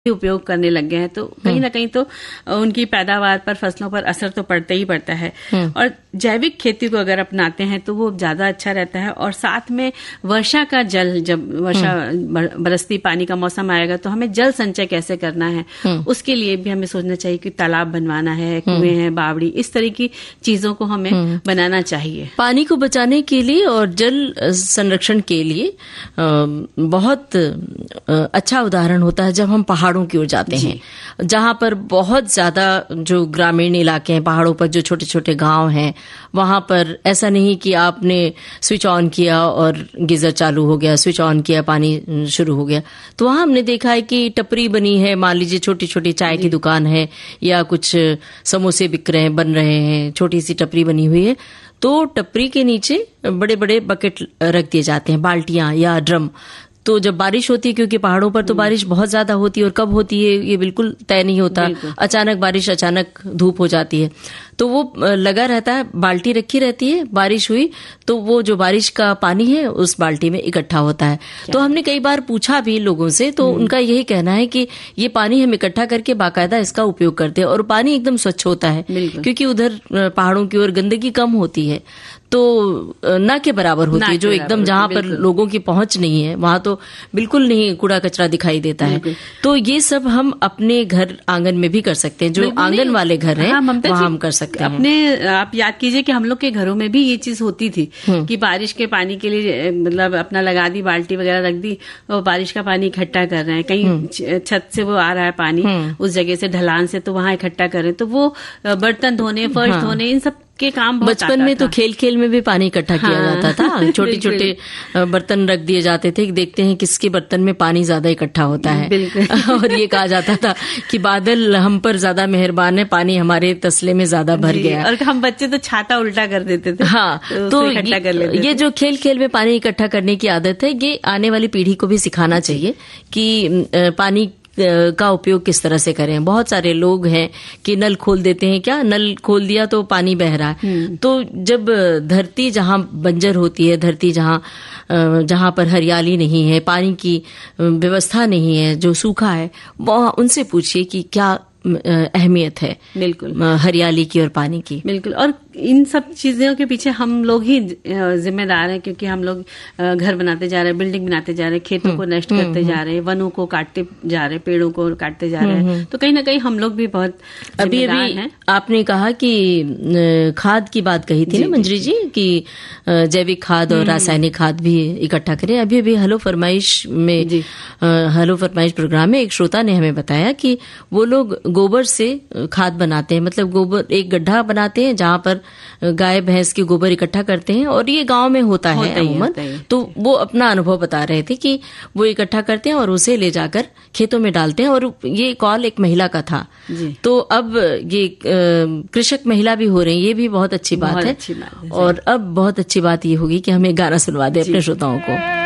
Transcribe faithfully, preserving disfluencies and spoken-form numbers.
उपयोग करने लग गए हैं, तो कहीं ना कहीं तो उनकी पैदावार पर, फसलों पर असर तो पड़ता ही पड़ता है। और जैविक खेती को अगर अपनाते हैं तो वो ज्यादा अच्छा रहता है। और साथ में वर्षा का जल, जब वर्षा बरसती पानी का मौसम आएगा तो हमें जल संचय कैसे करना है, उसके लिए भी हमें सोचना चाहिए कि तालाब बनवाना है, कुएं हैं, बावड़ी, इस तरह की चीजों को हमें बनाना चाहिए। पानी को बचाने के लिए और जल संरक्षण के लिए बहुत अच्छा उदाहरण होता है जब हम पहाड़ों की ओर जाते हैं, जहां पर बहुत ज्यादा जो ग्रामीण इलाके हैं, पहाड़ों पर जो छोटे छोटे गांव हैं, वहां पर ऐसा नहीं कि आपने स्विच ऑन किया और गीजर चालू हो गया, स्विच ऑन किया पानी शुरू हो गया। तो वहां हमने देखा है कि टपरी बनी है, मान लीजिए छोटी छोटी चाय की दुकान है या कुछ समोसे बिक रहे हैं, बन रहे हैं, छोटी सी टपरी बनी हुई है, तो टपरी के नीचे बड़े बड़े बकेट रख दिए जाते हैं, बाल्टियां या ड्रम। तो जब बारिश होती है, क्योंकि पहाड़ों पर तो बारिश बहुत ज्यादा होती है और कब होती है ये बिल्कुल तय नहीं होता, अचानक बारिश, अचानक धूप हो जाती है, तो वो लगा रहता है, बाल्टी रखी रहती है, बारिश हुई तो वो जो बारिश का पानी है उस बाल्टी में इकट्ठा होता है। तो हमने कई बार पूछा भी लोगों से, तो उनका यही कहना है कि ये पानी हम इकट्ठा करके बाकायदा इसका उपयोग करते हैं और पानी एकदम स्वच्छ होता है, क्योंकि उधर पहाड़ों की ओर गंदगी कम होती है, तो ना के बराबर होती है, जो एकदम जहां पर लोगों की पहुंच नहीं है वहां तो बिल्कुल नहीं कूड़ा कचरा दिखाई देता है। तो ये सब हम अपने घर आंगन में भी कर सकते हैं, जो आंगन वाले घर हैं वहां हम कर सकते हैं। अपने आप याद कीजिए कि हम लोग के घरों में भी ये चीज होती थी कि बारिश के पानी के लिए मतलब अपना लगा दी, बाल्टी वगैरह रख दी और बारिश का पानी इकट्ठा कर रहे हैं, कहीं छत से वो आ रहा है पानी उस जगह से, ढलान से, तो वहां इकट्ठा कर रहे हैं, तो वो बर्तन धोने, फर्श धोने, इन सब के काम बचपन में तो खेल खेल में भी पानी इकट्ठा किया हाँ। जाता था, छोटे छोटे बर्तन रख दिए जाते थे, देखते हैं किसके बर्तन में पानी ज्यादा इकट्ठा होता है और ये कहा जाता था कि बादल हम पर ज्यादा मेहरबान है, पानी हमारे तसले में ज्यादा भर गया। और हम बच्चे तो छाता उल्टा कर देते थे। हाँ, तो, तो इकट्ठा कर लेते थे। ये जो खेल खेल में पानी इकट्ठा करने की आदत है, ये आने वाली पीढ़ी को भी सिखाना चाहिए कि पानी का उपयोग किस तरह से करें। बहुत सारे लोग हैं कि नल खोल देते हैं, क्या नल खोल दिया तो पानी बह रहा है। तो जब धरती जहां बंजर होती है, धरती जहां जहां पर हरियाली नहीं है, पानी की व्यवस्था नहीं है, जो सूखा है, उनसे पूछिए कि क्या अहमियत है बिल्कुल हरियाली की और पानी की। बिल्कुल, और इन सब चीजों के पीछे हम लोग ही जिम्मेदार हैं, क्योंकि हम लोग घर बनाते जा रहे हैं, बिल्डिंग बनाते जा रहे हैं, खेतों को नष्ट करते जा रहे हैं, वनों को काटते जा रहे हैं, पेड़ों को काटते जा रहे हैं, तो कहीं ना कहीं हम लोग भी बहुत अभी अभी हैं। आपने कहा कि खाद की बात कही थी ना मंजरी जी, कि जैविक खाद और रासायनिक खाद भी इकट्ठा करें। अभी अभी हेलो फरमाइश में, हेलो फरमाइश प्रोग्राम में एक श्रोता ने हमें बताया कि वो लोग गोबर से खाद बनाते हैं, मतलब गोबर एक गड्ढा बनाते हैं जहां पर गाय भैंस की गोबर इकट्ठा करते हैं, और ये गांव में होता है अमूमन। तो वो अपना अनुभव बता रहे थे कि वो इकट्ठा करते हैं और उसे ले जाकर खेतों में डालते हैं, और ये कॉल एक महिला का था। तो अब ये कृषक महिला भी हो रही है, ये भी बहुत अच्छी बात है। और अब बहुत अच्छी बात ये होगी कि हमें गाना सुनवा दे अपने श्रोताओं को।